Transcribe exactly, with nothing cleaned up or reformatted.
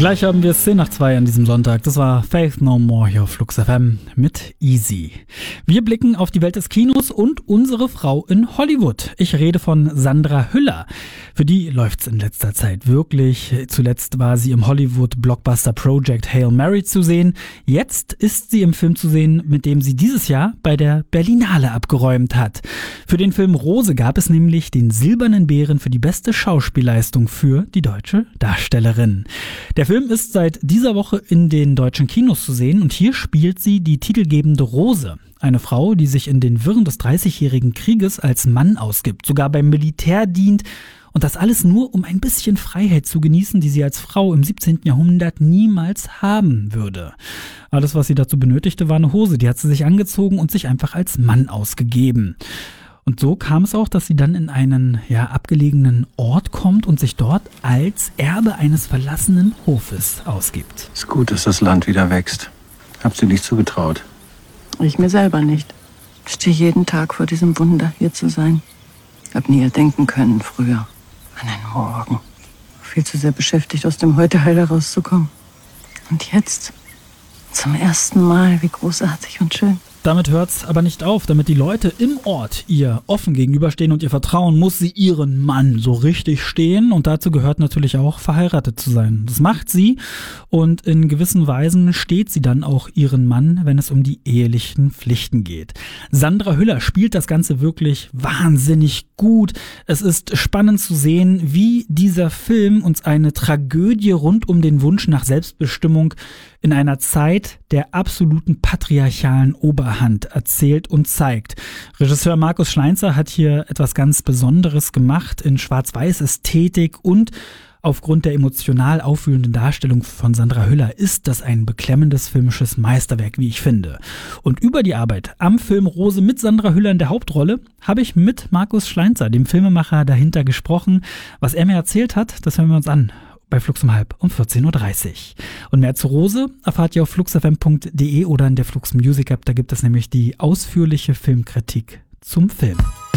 Gleich haben wir es zehn nach zwei an diesem Sonntag. Das war Faith No More hier auf Flux F M mit Easy. Wir blicken auf die Welt des Kinos und unsere Frau in Hollywood. Ich rede von Sandra Hüller. Für die läuft's in letzter Zeit wirklich. Zuletzt war sie im Hollywood-Blockbuster Project Hail Mary zu sehen. Jetzt ist sie im Film zu sehen, mit dem sie dieses Jahr bei der Berlinale abgeräumt hat. Für den Film Rose gab es nämlich den Silbernen Bären für die beste Schauspielleistung für die deutsche Darstellerin. Der Film ist seit dieser Woche in den deutschen Kinos zu sehen und hier spielt sie die titelgebende Rose. Eine Frau, die sich in den Wirren des dreißigjährigen Krieges als Mann ausgibt, sogar beim Militär dient und das alles nur, um ein bisschen Freiheit zu genießen, die sie als Frau im siebzehnten Jahrhundert niemals haben würde. Alles, was sie dazu benötigte, war eine Hose, die hat sie sich angezogen und sich einfach als Mann ausgegeben. Und so kam es auch, dass sie dann in einen ja, abgelegenen Ort kommt und sich dort als Erbe eines verlassenen Hofes ausgibt. Es ist gut, dass das Land wieder wächst. Habt ihr nicht zugetraut? Ich mir selber nicht. Ich stehe jeden Tag vor diesem Wunder, hier zu sein. Hab nie erdenken können früher. An einen Morgen. Viel zu sehr beschäftigt, aus dem Heute heil herauszukommen. Und jetzt, zum ersten Mal, wie großartig und schön. Damit hört's aber nicht auf. Damit die Leute im Ort ihr offen gegenüberstehen und ihr vertrauen, muss sie ihren Mann so richtig stehen. Und dazu gehört natürlich auch, verheiratet zu sein. Das macht sie und in gewissen Weisen steht sie dann auch ihren Mann, wenn es um die ehelichen Pflichten geht. Sandra Hüller spielt das Ganze wirklich wahnsinnig gut. Es ist spannend zu sehen, wie dieser Film uns eine Tragödie rund um den Wunsch nach Selbstbestimmung in einer Zeit der absoluten patriarchalen Oberhand erzählt und zeigt. Regisseur Markus Schleinzer hat hier etwas ganz Besonderes gemacht in Schwarz-Weiß-Ästhetik und aufgrund der emotional aufwühlenden Darstellung von Sandra Hüller ist das ein beklemmendes filmisches Meisterwerk, wie ich finde. Und über die Arbeit am Film Rose mit Sandra Hüller in der Hauptrolle habe ich mit Markus Schleinzer, dem Filmemacher dahinter, gesprochen. Was er mir erzählt hat, das hören wir uns an. Bei Flux um halb um vierzehn Uhr dreißig. Und mehr zu Rose erfahrt ihr auf flux f m punkt d e oder in der Flux Music App. Da gibt es nämlich die ausführliche Filmkritik zum Film.